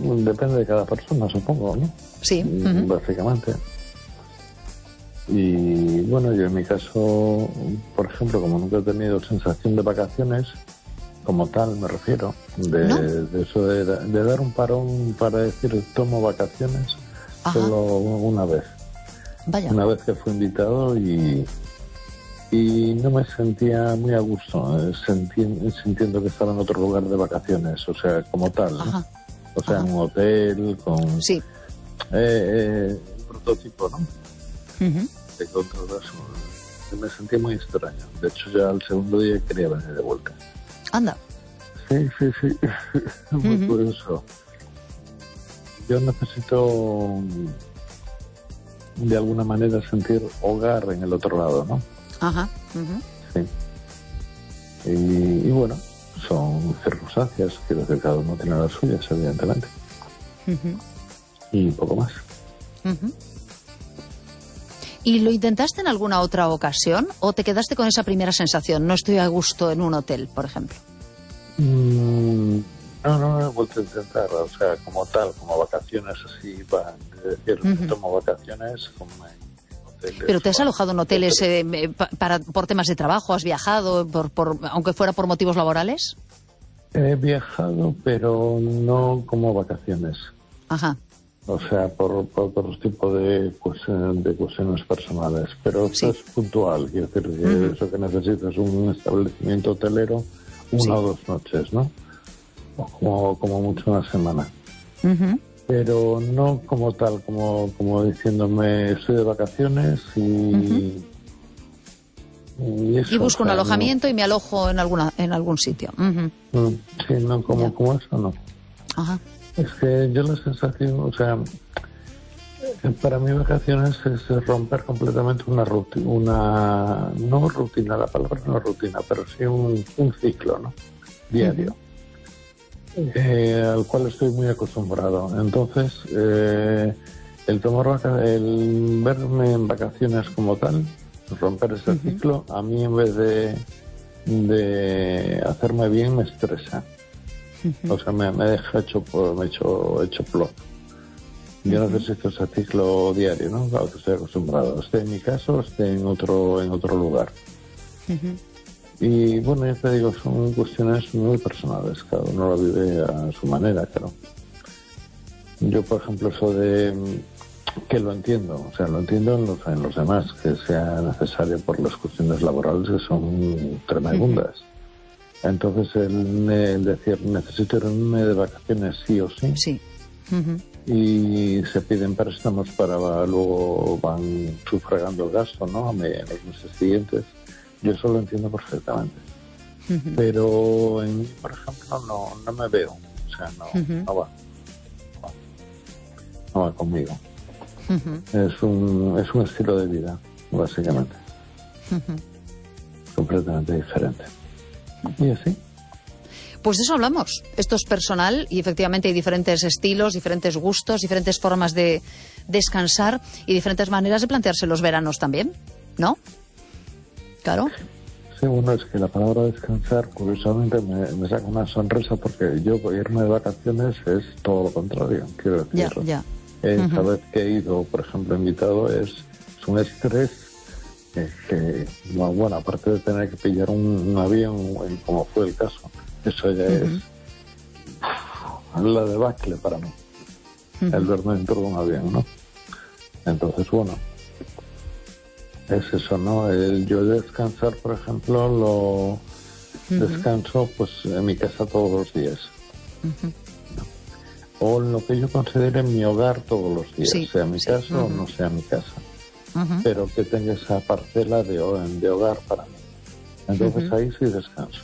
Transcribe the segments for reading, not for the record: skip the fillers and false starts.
depende de cada persona, supongo, ¿no? Sí. Básicamente. Y bueno, yo en mi caso, por ejemplo, como nunca he tenido sensación de vacaciones, como tal me refiero, de eso de dar un parón para decir tomo vacaciones, solo una vez. Vaya. Una vez que fui invitado y no me sentía muy a gusto, sintiendo que estaba en otro lugar de vacaciones, o sea, como tal, ¿no? O sea, en un hotel, con... Sí. prototipo, ¿no? De controlas, me sentí muy extraño. De hecho, ya al segundo día quería venir de vuelta. Anda. Sí. Muy curioso. Yo necesito, de alguna manera, sentir hogar en el otro lado, ¿no? Sí. Y bueno, son circunstancias que cada uno tiene las suyas, evidentemente. Y poco más. ¿Y lo intentaste en alguna otra ocasión o te quedaste con esa primera sensación? No estoy a gusto en un hotel, por ejemplo. No he vuelto a intentar, o sea, como tal, como vacaciones así, para decir, tomo vacaciones como en hoteles. ¿Pero te has alojado en hoteles por temas de trabajo? ¿Has viajado, aunque fuera por motivos laborales? He viajado, pero no como vacaciones. O sea, por otro tipo de cuestiones personales. Pero eso es puntual, quiero decir, que eso que necesitas un establecimiento hotelero, una o 2 noches, ¿no? O como mucho una semana. Pero no como tal, como diciéndome estoy de vacaciones y eso, y busco un alojamiento y me alojo en algún sitio. Sí, no, como eso no. Es que yo la sensación, o sea, para mí vacaciones es romper completamente una rutina, no rutina, la palabra no es rutina, pero sí un ciclo, ¿no? Diario, al cual estoy muy acostumbrado. Entonces, el verme en vacaciones como tal, romper ese ciclo, a mí en vez de hacerme bien, me estresa. O sea, me deja hecho plop. Yo necesito ese ciclo diario, ¿no? Claro que estoy acostumbrado. Esté en mi caso, esté en otro lugar. Y bueno, ya te digo, son cuestiones muy personales. Cada uno lo vive a su manera, claro. Yo, por ejemplo, eso de que lo entiendo, o sea, lo entiendo en los demás, que sea necesario por las cuestiones laborales que son tremendas. Entonces, el decir, necesito irme de vacaciones sí o sí. Sí. Y se piden préstamos para luego van sufragando el gasto, ¿no? En los meses siguientes. Yo eso lo entiendo perfectamente. Pero en mí, por ejemplo, no me veo. O sea, no va. No va conmigo. Es un estilo de vida, básicamente. Completamente diferente. Y así. Pues de eso hablamos. Esto es personal y efectivamente hay diferentes estilos, diferentes gustos, diferentes formas de descansar y diferentes maneras de plantearse los veranos también, ¿no? Claro. Sí, bueno, es que la palabra descansar, curiosamente, me saca una sonrisa porque yo irme de vacaciones es todo lo contrario, quiero decir. Ya. Esa vez que he ido, por ejemplo, invitado, es un estrés que, bueno, aparte de tener que pillar un avión, como fue el caso, eso ya es la debacle para mí, el verme dentro de un avión, ¿no? Entonces, bueno, es eso, ¿no? Yo descansar, por ejemplo, descanso pues en mi casa todos los días. O en lo que yo considere mi hogar todos los días, sea mi casa o no sea mi casa. Pero que tenga esa parcela de hogar para mí. Entonces ahí sí descanso.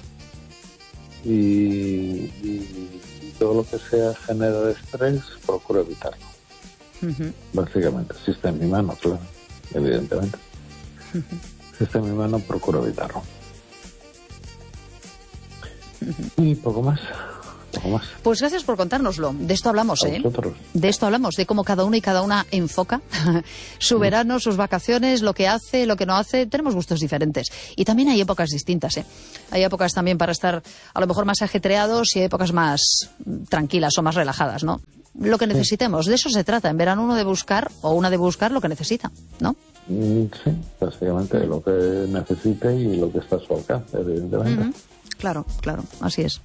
Y todo lo que sea genera estrés, procuro evitarlo. Básicamente, si está en mi mano, claro, evidentemente. Si está en mi mano, procuro evitarlo. Y poco más. poco más. Pues gracias por contárnoslo. De esto hablamos, De esto hablamos, de cómo cada uno y cada una enfoca su verano, sus vacaciones, lo que hace, lo que no hace. Tenemos gustos diferentes. Y también hay épocas distintas, Hay épocas también para estar a lo mejor más ajetreados y hay épocas más tranquilas o más relajadas, ¿no? Lo que necesitemos. De eso se trata. En verano uno de buscar o una de buscar lo que necesita, ¿no? Sí, básicamente lo que necesite y lo que está a su alcance, evidentemente. Claro, así es.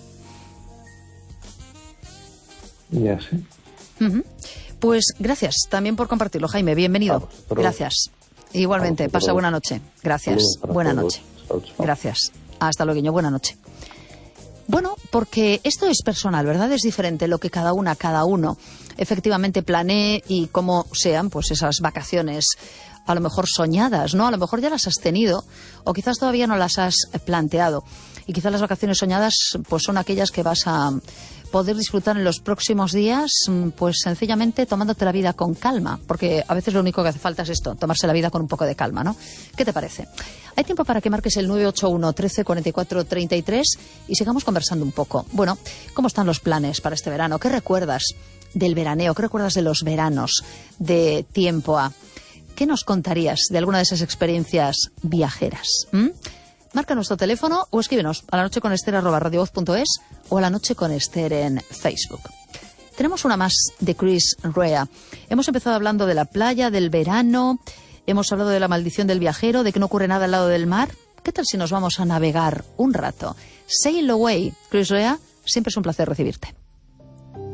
Y así. Pues gracias también por compartirlo, Jaime. Bienvenido. Gracias. Igualmente, pasa buena noche. Gracias. Buena noche. Chao. Gracias. Hasta luego, buena noche. Bueno, porque esto es personal, ¿verdad? Es diferente lo que cada uno efectivamente planee y cómo sean pues esas vacaciones a lo mejor soñadas, ¿no? A lo mejor ya las has tenido o quizás todavía no las has planteado. Y quizás las vacaciones soñadas pues son aquellas que vas a poder disfrutar en los próximos días, pues sencillamente tomándote la vida con calma, porque a veces lo único que hace falta es esto, tomarse la vida con un poco de calma, ¿no? ¿Qué te parece? Hay tiempo para que marques el 981 13 44 33 y sigamos conversando un poco. Bueno, ¿cómo están los planes para este verano? ¿Qué recuerdas del veraneo? ¿Qué recuerdas de los veranos de tiempo A? ¿Qué nos contarías de alguna de esas experiencias viajeras? Marca nuestro teléfono o escríbenos a lanocheconester@radiovoz.es o a La Noche con Ester en Facebook. Tenemos una más de Chris Rea. Hemos empezado hablando de la playa, del verano, hemos hablado de la maldición del viajero, de que no ocurre nada al lado del mar. ¿Qué tal si nos vamos a navegar un rato? Sail away, Chris Rea, siempre es un placer recibirte.